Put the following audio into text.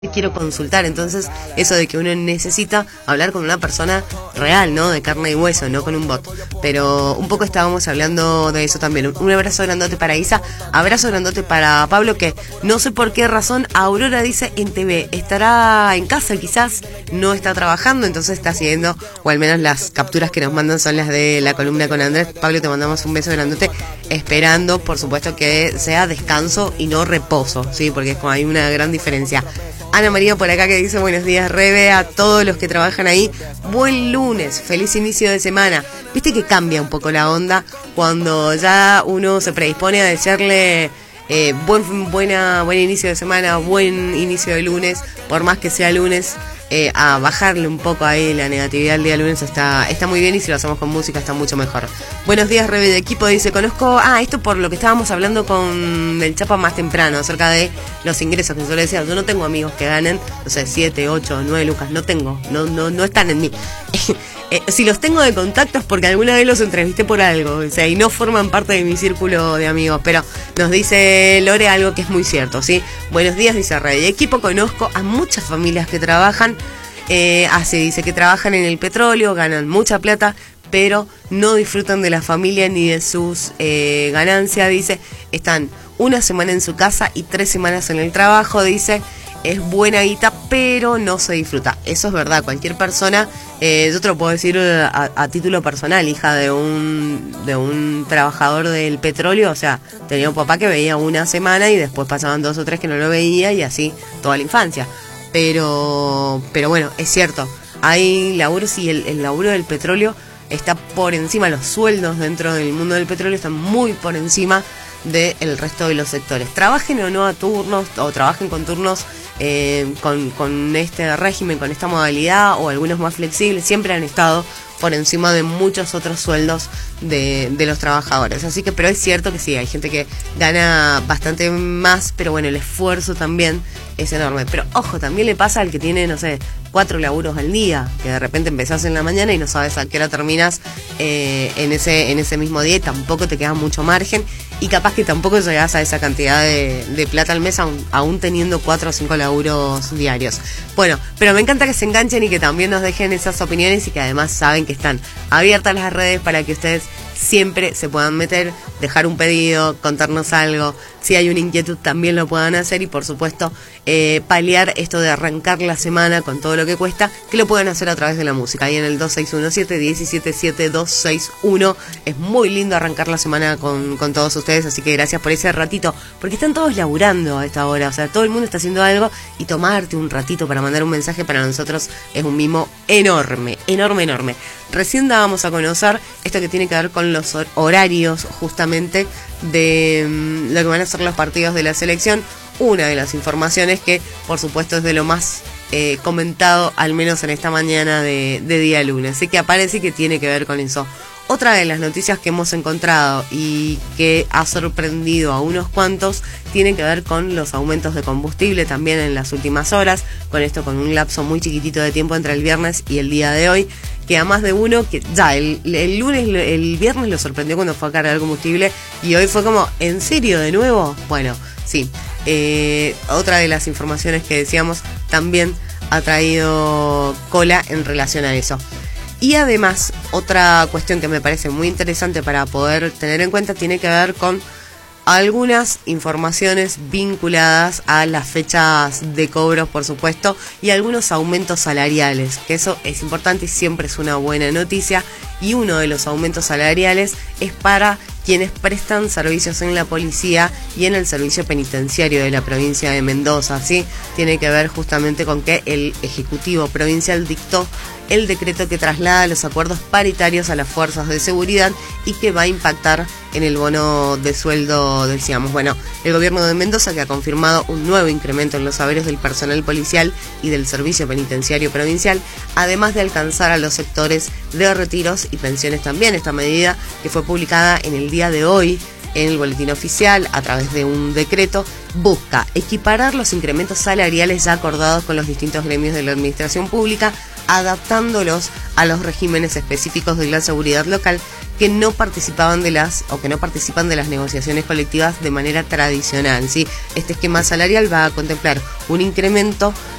quiero consultar. Entonces, eso de que uno necesita hablar con una persona real, ¿no? De carne y hueso, no con un bot. Pero un poco estábamos hablando de eso también. Un abrazo grandote para Isa, abrazo grandote para Pablo, que no sé por qué razón Aurora dice en TV, estará en casa quizás, no está trabajando, entonces está siguiendo, o al menos las capturas que nos mandan son las de la columna con Andrés. Pablo, te mandamos un beso grandote, esperando, por supuesto, que sea descanso y no reposo, ¿sí? Porque es como hay una gran diferencia. Ana María por acá que dice buenos días Rebe, a todos los que trabajan ahí, buen lunes, feliz inicio de semana. Viste que cambia un poco la onda cuando ya uno se predispone a decirle buen inicio de semana, buen inicio de lunes, por más que sea lunes, a bajarle un poco ahí la negatividad el día lunes está muy bien, y si lo hacemos con música está mucho mejor. Buenos días Rebe de equipo, dice, conozco, esto por lo que estábamos hablando con el Chapa más temprano, acerca de los ingresos, que yo le decía, yo no tengo amigos que ganen, no sé, 7, 8, 9 lucas, no tengo, no están en mí. Si los tengo de contacto es porque alguna vez los entrevisté por algo, o sea, y no forman parte de mi círculo de amigos, pero nos dice Lore algo que es muy cierto, ¿sí? Buenos días, dice Rey. De equipo conozco a muchas familias que trabajan, así dice, que trabajan en el petróleo, ganan mucha plata, pero no disfrutan de la familia ni de sus ganancias, dice, están una semana en su casa y 3 semanas en el trabajo, dice. Es buena guita, pero no se disfruta. Eso es verdad, cualquier persona, yo te lo puedo decir a título personal, hija de un trabajador del petróleo, o sea, tenía un papá que veía una semana y después pasaban 2 o 3 que no lo veía, y así toda la infancia. Pero bueno, es cierto, hay laburos y el laburo del petróleo está por encima, los sueldos dentro del mundo del petróleo están muy por encima del resto de los sectores. Trabajen o no a turnos, o trabajen con turnos con este régimen, con esta modalidad, o algunos más flexibles, siempre han estado por encima de muchos otros sueldos de los trabajadores. Así que, pero es cierto que sí, hay gente que gana bastante más, pero bueno, el esfuerzo también es enorme. Pero ojo, también le pasa al que tiene, no sé, 4 laburos al día, que de repente empezás en la mañana y no sabes a qué hora terminas en ese mismo día, y tampoco te queda mucho margen, y capaz que tampoco llegás a esa cantidad de plata al mes, aún teniendo 4 o 5 laburos diarios. Bueno, pero me encanta que se enganchen y que también nos dejen esas opiniones, y que además saben que están abiertas las redes para que ustedes siempre se puedan meter, dejar un pedido, contarnos algo, si hay una inquietud también lo puedan hacer, y por supuesto paliar esto de arrancar la semana con todo lo que cuesta, que lo pueden hacer a través de la música, ahí en el 2617-177-261. Es muy lindo arrancar la semana con todos ustedes, así que gracias por ese ratito, porque están todos laburando a esta hora, o sea, todo el mundo está haciendo algo, y tomarte un ratito para mandar un mensaje para nosotros es un mimo enorme, enorme, enorme. Recién dábamos a conocer esto que tiene que ver con los horarios justamente de lo que van a ser los partidos de la selección. Una de las informaciones que por supuesto es de lo más comentado, al menos en esta mañana de día lunes, así que aparece que tiene que ver con eso. Otra de las noticias que hemos encontrado y que ha sorprendido a unos cuantos tiene que ver con los aumentos de combustible también en las últimas horas, con esto, con un lapso muy chiquitito de tiempo entre el viernes y el día de hoy, que a más de uno, que ya el viernes lo sorprendió cuando fue a cargar combustible, y hoy fue como, ¿en serio de nuevo? Bueno, sí, otra de las informaciones que decíamos también ha traído cola en relación a eso. Y además, otra cuestión que me parece muy interesante para poder tener en cuenta tiene que ver con algunas informaciones vinculadas a las fechas de cobros, por supuesto, y algunos aumentos salariales, que eso es importante y siempre es una buena noticia. Y uno de los aumentos salariales es para quienes prestan servicios en la policía y en el servicio penitenciario de la provincia de Mendoza, ¿sí? Tiene que ver justamente con que el Ejecutivo Provincial dictó el decreto que traslada los acuerdos paritarios a las fuerzas de seguridad y que va a impactar en el bono de sueldo, decíamos. Bueno, el gobierno de Mendoza, que ha confirmado un nuevo incremento en los saberes del personal policial y del servicio penitenciario provincial, además de alcanzar a los sectores de retiros y pensiones también. Esta medida, que fue publicada en el día de hoy en el boletín oficial a través de un decreto, busca equiparar los incrementos salariales ya acordados con los distintos gremios de la administración pública, adaptándolos a los regímenes específicos de la seguridad local, que no participaban o que no participan de las negociaciones colectivas de manera tradicional, ¿sí? Este esquema salarial va a contemplar un incremento